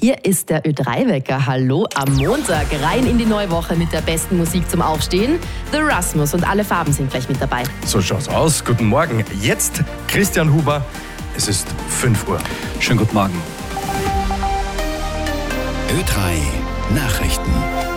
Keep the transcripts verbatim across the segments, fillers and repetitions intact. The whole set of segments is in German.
Hier ist der Ö drei Wecker. Hallo am Montag. Rein in die neue Woche mit der besten Musik zum Aufstehen. The Rasmus und alle Farben sind gleich mit dabei. So schaut's aus. Guten Morgen. Jetzt Christian Huber. Es ist fünf Uhr. Schönen guten Morgen. Ö drei Nachrichten.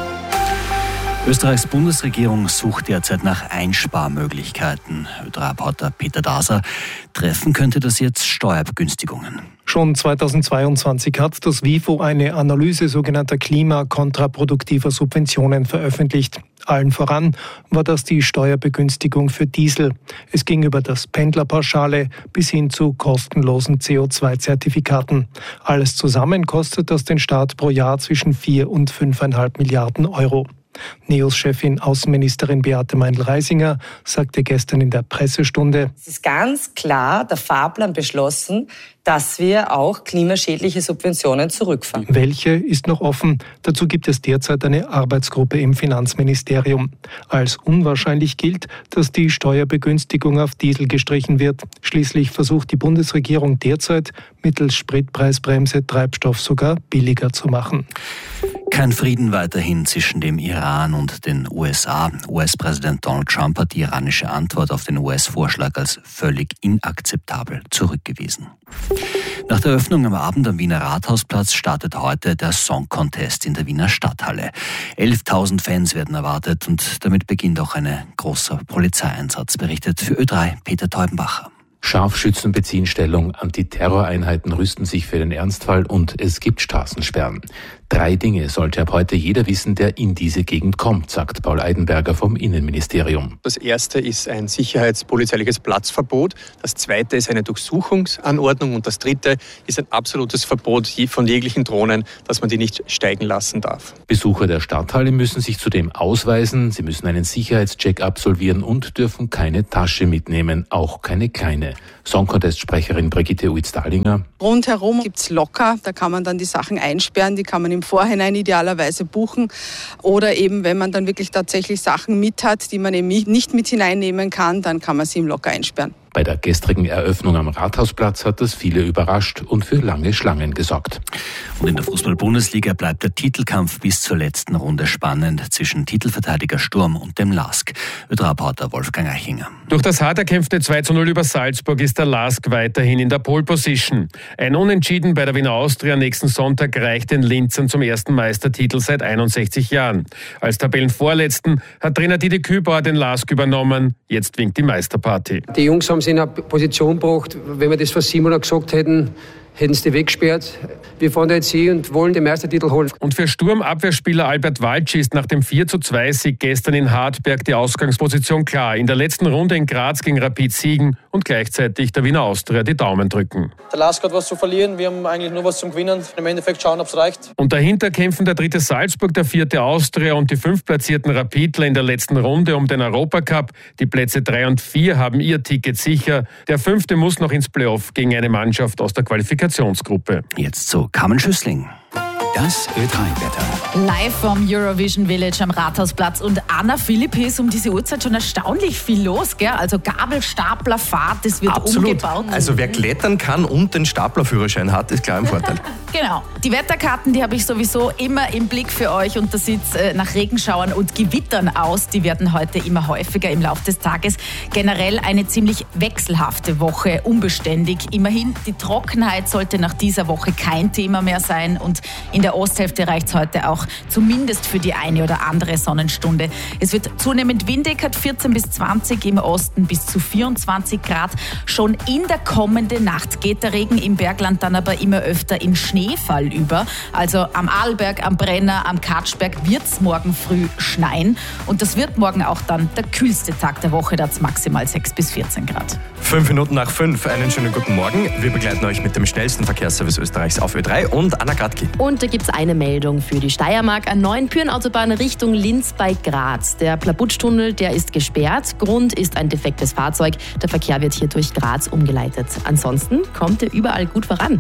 Österreichs Bundesregierung sucht derzeit nach Einsparmöglichkeiten. Ö drei-Reporter Peter Daser. Treffen könnte das jetzt Steuerbegünstigungen. Schon zweitausendzweiundzwanzig hat das WIFO eine Analyse sogenannter klimakontraproduktiver Subventionen veröffentlicht. Allen voran war das die Steuerbegünstigung für Diesel. Es ging über das Pendlerpauschale bis hin zu kostenlosen C O zwei Zertifikaten. Alles zusammen kostet das den Staat pro Jahr zwischen vier und fünfeinhalb Milliarden Euro. NEOS-Chefin Außenministerin Beate Meindl-Reisinger sagte gestern in der Pressestunde: Es ist ganz klar der Fahrplan beschlossen, dass wir auch klimaschädliche Subventionen zurückfahren. Welche ist noch offen? Dazu gibt es derzeit eine Arbeitsgruppe im Finanzministerium. Als unwahrscheinlich gilt, dass die Steuerbegünstigung auf Diesel gestrichen wird. Schließlich versucht die Bundesregierung derzeit, mittels Spritpreisbremse Treibstoff sogar billiger zu machen. Kein Frieden weiterhin zwischen dem Iran und den U S A. U S-Präsident Donald Trump hat die iranische Antwort auf den U S-Vorschlag als völlig inakzeptabel zurückgewiesen. Nach der Eröffnung am Abend am Wiener Rathausplatz startet heute der Song Contest in der Wiener Stadthalle. elftausend Fans werden erwartet und damit beginnt auch ein großer Polizeieinsatz, berichtet für Ö drei Peter Teubenbacher. Scharfschützen beziehen Stellung, Antiterroreinheiten rüsten sich für den Ernstfall und es gibt Straßensperren. Drei Dinge sollte ab heute jeder wissen, der in diese Gegend kommt, sagt Paul Eidenberger vom Innenministerium. Das erste ist ein sicherheitspolizeiliches Platzverbot, das zweite ist eine Durchsuchungsanordnung und das dritte ist ein absolutes Verbot von jeglichen Drohnen, dass man die nicht steigen lassen darf. Besucher der Stadthalle müssen sich zudem ausweisen, sie müssen einen Sicherheitscheck absolvieren und dürfen keine Tasche mitnehmen, auch keine kleine. Song-Contest-Sprecherin Brigitte Uitz-Dahlinger. Rundherum gibt's Locker, da kann man dann die Sachen einsperren, die kann man im Vorhinein idealerweise buchen. Oder eben, wenn man dann wirklich tatsächlich Sachen mit hat, die man eben nicht mit hineinnehmen kann, dann kann man sie im Locker einsperren. Bei der gestrigen Eröffnung am Rathausplatz hat das viele überrascht und für lange Schlangen gesorgt. Und in der Fußball-Bundesliga bleibt der Titelkampf bis zur letzten Runde spannend zwischen Titelverteidiger Sturm und dem LASK. Ö drei-Reporter Wolfgang Eichinger. Durch das hart erkämpfte zwei zu null über Salzburg ist der LASK weiterhin in der Pole-Position. Ein Unentschieden bei der Wiener Austria nächsten Sonntag reicht den Linzern zum ersten Meistertitel seit einundsechzig Jahren. Als Tabellenvorletzten hat Trainer Didi Kübauer den LASK übernommen. Jetzt winkt die Meisterparty. Die Jungs haben in eine Position gebracht, wenn wir das vor sieben Monaten gesagt hätten, hätten sie die weggesperrt. Wir fahren da jetzt hin und wollen den Meistertitel holen. Und für Sturmabwehrspieler Albert Walci ist nach dem vier zu zwei Sieg gestern in Hartberg die Ausgangsposition klar. In der letzten Runde in Graz gegen Rapid siegen und gleichzeitig der Wiener Austria die Daumen drücken. Der LASK hat was zu verlieren, wir haben eigentlich nur was zum Gewinnen. Im Endeffekt schauen, ob es reicht. Und dahinter kämpfen der dritte Salzburg, der vierte Austria und die fünftplatzierten Rapidler in der letzten Runde um den Europacup. Die Plätze drei und vier haben ihr Ticket sicher. Der fünfte muss noch ins Playoff gegen eine Mannschaft aus der Qualifikationsgruppe. Jetzt zu Carmen Schüssling. Das Ö drei-Wetter. Live vom Eurovision Village am Rathausplatz. Und Anna Philipp, ist um diese Uhrzeit schon erstaunlich viel los, gell? Also Gabelstaplerfahrt, das wird Absolut. umgebaut. Also wer klettern kann und den Staplerführerschein hat, ist klar im Vorteil. Genau. Die Wetterkarten, die habe ich sowieso immer im Blick für euch und das sieht äh, nach Regenschauern und Gewittern aus. Die werden heute immer häufiger im Laufe des Tages. Generell eine ziemlich wechselhafte Woche, unbeständig. Immerhin, die Trockenheit sollte nach dieser Woche kein Thema mehr sein und in der Osthälfte reicht es heute auch zumindest für die eine oder andere Sonnenstunde. Es wird zunehmend windig, hat vierzehn bis zwanzig, im Osten bis zu vierundzwanzig Grad. Schon in der kommenden Nacht geht der Regen im Bergland dann aber immer öfter in Schneefall über. Also am Arlberg, am Brenner, am Katschberg wird es morgen früh schneien. Und das wird morgen auch dann der kühlste Tag der Woche, da hat es maximal sechs bis vierzehn Grad. Fünf Minuten nach fünf, einen schönen guten Morgen. Wir begleiten euch mit dem schnellsten Verkehrsservice Österreichs auf Ö drei und Anna Gradki. Und da gibt es eine Meldung für die Steiermark an neuen Pyrenautobahn Richtung Linz bei Graz. Der Plabutsch-Tunnel, der ist gesperrt. Grund ist ein defektes Fahrzeug. Der Verkehr wird hier durch Graz umgeleitet. Ansonsten kommt er überall gut voran.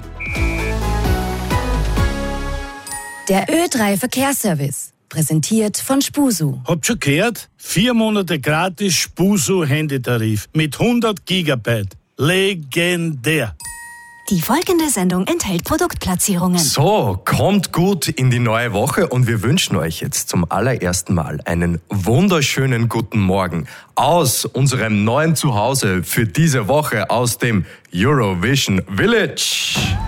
Der Ö drei Verkehrsservice. Präsentiert von Spusu. Habt schon gehört? Vier Monate gratis Spusu Handytarif mit hundert Gigabyte. Legendär. Die folgende Sendung enthält Produktplatzierungen. So, kommt gut in die neue Woche und wir wünschen euch jetzt zum allerersten Mal einen wunderschönen guten Morgen aus unserem neuen Zuhause für diese Woche aus dem Eurovision Village.